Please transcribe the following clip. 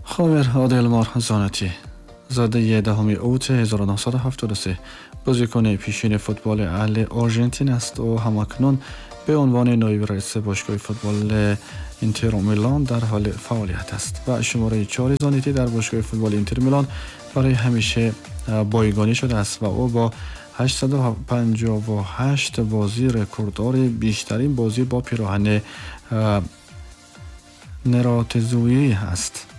خاور عادل مرزانتی زاده 10 اوت 1973 بازیکن پیشین فوتبال اهل آرژانتین است و همکنون به عنوان نایب رئیس باشگاه فوتبال اینتر میلان در حال فعالیت است و شماره 4 زانتی در باشگاه فوتبال اینتر میلان برای همیشه بایگانی شده است و او با 858 بازی رکورددار بیشترین بازی با پیراهن نراتزویی است.